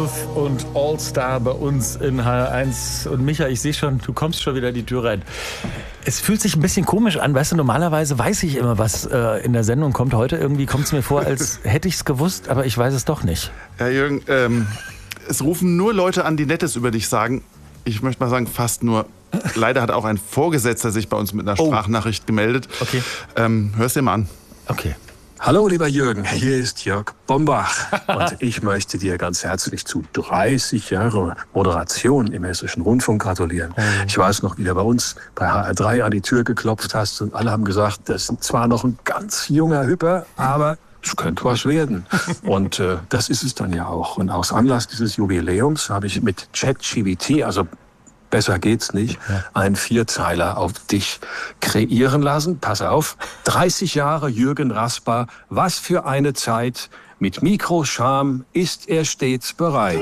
Youth und All-Star bei uns in HR1. Und Micha, ich sehe schon, du kommst schon wieder die Tür rein. Es fühlt sich ein bisschen komisch an, weißt du, normalerweise weiß ich immer, was in der Sendung kommt. Heute irgendwie kommt es mir vor, als hätte ich es gewusst, aber ich weiß es doch nicht. Ja, Jürgen, es rufen nur Leute an, die Nettes über dich sagen. Ich möchte mal sagen, fast nur. Leider hat auch ein Vorgesetzter sich bei uns mit einer Sprachnachricht gemeldet. Okay. Hör's dir mal an. Okay. Hallo lieber Jürgen, hier ist Jörg Bombach und ich möchte dir ganz herzlich zu 30 Jahre Moderation im Hessischen Rundfunk gratulieren. Ich weiß noch, wie du bei uns bei HR3 an die Tür geklopft hast und alle haben gesagt, das ist zwar noch ein ganz junger Hüpper, aber es könnte was werden. Und das ist es dann ja auch. Und aus Anlass dieses Jubiläums habe ich mit ChatGPT, also besser geht's nicht, einen Vierzeiler auf dich kreieren lassen. Pass auf, 30 Jahre Jürgen Rasper, was für eine Zeit. Mit Mikroscham ist er stets bereit.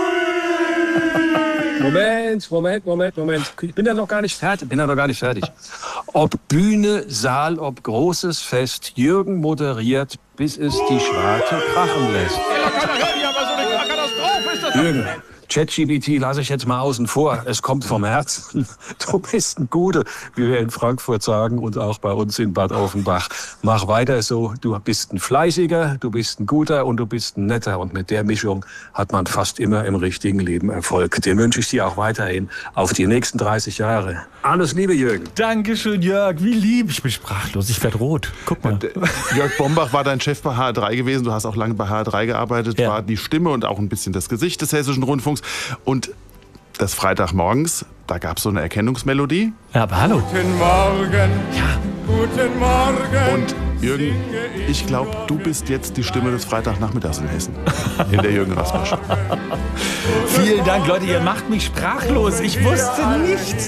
Moment. Ich bin ja noch gar nicht fertig. Ob Bühne, Saal, ob großes Fest, Jürgen moderiert, bis es die Schwarte krachen lässt. Jürgen, ChatGPT lasse ich jetzt mal außen vor. Es kommt vom Herzen. Du bist ein Guter, wie wir in Frankfurt sagen und auch bei uns in Bad Offenbach. Mach weiter so. Du bist ein Fleißiger, du bist ein Guter und du bist ein Netter. Und mit der Mischung hat man fast immer im richtigen Leben Erfolg. Den wünsche ich dir auch weiterhin auf die nächsten 30 Jahre. Alles Liebe, Jürgen. Dankeschön, Jörg. Wie lieb. Ich bin sprachlos. Ich werde rot. Guck mal. Jörg Bombach war dein Chef bei HR3 gewesen. Du hast auch lange bei HR3 gearbeitet. Ja. War die Stimme und auch ein bisschen das Gesicht des Hessischen Rundfunks. Und das Freitagmorgens, da gab es so eine Erkennungsmelodie. Ja, aber hallo. Guten Morgen, guten Morgen. Und Jürgen, ich glaube, du bist jetzt die Stimme des Freitagnachmittags in Hessen. In der Jürgen Rasper Show. Vielen Dank, Leute. Ihr macht mich sprachlos. Ich wusste nichts